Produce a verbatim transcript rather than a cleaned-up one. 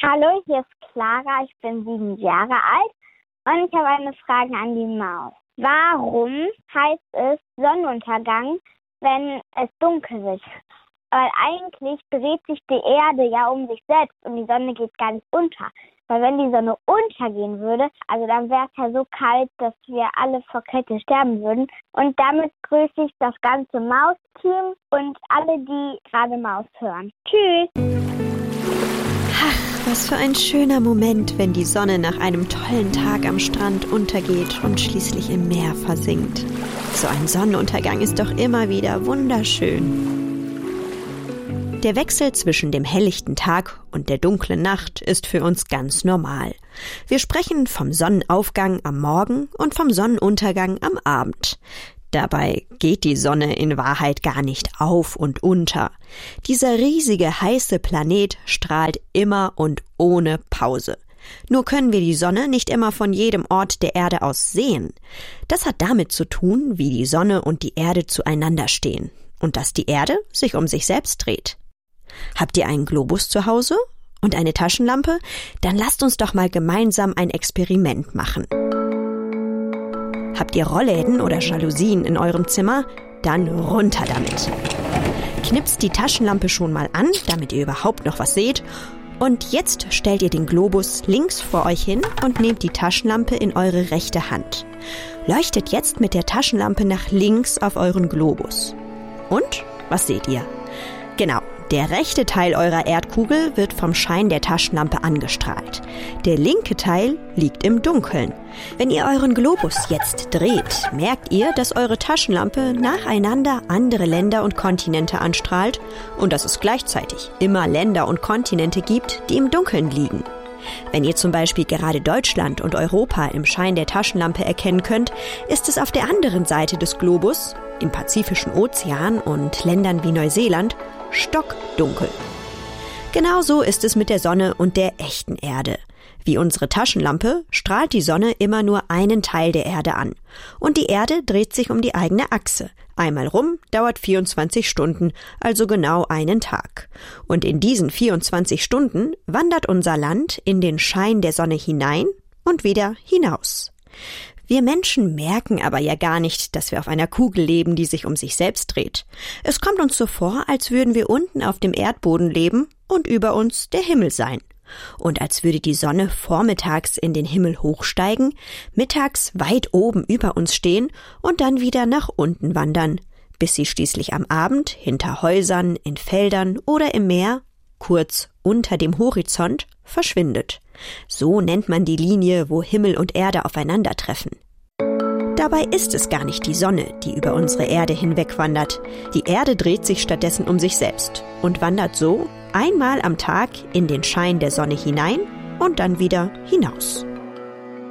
Hallo, hier ist Clara, ich bin sieben Jahre alt und ich habe eine Frage an die Maus. Warum heißt es Sonnenuntergang, wenn es dunkel wird? Weil eigentlich dreht sich die Erde ja um sich selbst und die Sonne geht gar nicht unter. Weil wenn die Sonne untergehen würde, also dann wäre es ja so kalt, dass wir alle vor Kälte sterben würden. Und damit grüße ich das ganze Maus-Team und alle, die gerade Maus hören. Tschüss! Ach, was für ein schöner Moment, wenn die Sonne nach einem tollen Tag am Strand untergeht und schließlich im Meer versinkt. So ein Sonnenuntergang ist doch immer wieder wunderschön. Der Wechsel zwischen dem helllichten Tag und der dunklen Nacht ist für uns ganz normal. Wir sprechen vom Sonnenaufgang am Morgen und vom Sonnenuntergang am Abend. Dabei geht die Sonne in Wahrheit gar nicht auf und unter. Dieser riesige, heiße Planet strahlt immer und ohne Pause. Nur können wir die Sonne nicht immer von jedem Ort der Erde aus sehen. Das hat damit zu tun, wie die Sonne und die Erde zueinander stehen und dass die Erde sich um sich selbst dreht. Habt ihr einen Globus zu Hause und eine Taschenlampe? Dann lasst uns doch mal gemeinsam ein Experiment machen. Habt ihr Rollläden oder Jalousien in eurem Zimmer? Dann runter damit. Knipst die Taschenlampe schon mal an, damit ihr überhaupt noch was seht. Und jetzt stellt ihr den Globus links vor euch hin und nehmt die Taschenlampe in eure rechte Hand. Leuchtet jetzt mit der Taschenlampe nach links auf euren Globus. Und? Was seht ihr? Genau. Der rechte Teil eurer Erdkugel wird vom Schein der Taschenlampe angestrahlt. Der linke Teil liegt im Dunkeln. Wenn ihr euren Globus jetzt dreht, merkt ihr, dass eure Taschenlampe nacheinander andere Länder und Kontinente anstrahlt und dass es gleichzeitig immer Länder und Kontinente gibt, die im Dunkeln liegen. Wenn ihr zum Beispiel gerade Deutschland und Europa im Schein der Taschenlampe erkennen könnt, ist es auf der anderen Seite des Globus, im Pazifischen Ozean und Ländern wie Neuseeland, stockdunkel. Genauso ist es mit der Sonne und der echten Erde. Wie unsere Taschenlampe strahlt die Sonne immer nur einen Teil der Erde an. Und die Erde dreht sich um die eigene Achse. Einmal rum dauert vierundzwanzig Stunden, also genau einen Tag. Und in diesen vierundzwanzig Stunden wandert unser Land in den Schein der Sonne hinein und wieder hinaus. Wir Menschen merken aber ja gar nicht, dass wir auf einer Kugel leben, die sich um sich selbst dreht. Es kommt uns so vor, als würden wir unten auf dem Erdboden leben und über uns der Himmel sein. Und als würde die Sonne vormittags in den Himmel hochsteigen, mittags weit oben über uns stehen und dann wieder nach unten wandern, bis sie schließlich am Abend hinter Häusern, in Feldern oder im Meer, kurz unter dem Horizont, verschwindet. So nennt man die Linie, wo Himmel und Erde aufeinandertreffen. Dabei ist es gar nicht die Sonne, die über unsere Erde hinweg wandert. Die Erde dreht sich stattdessen um sich selbst und wandert so einmal am Tag in den Schein der Sonne hinein und dann wieder hinaus.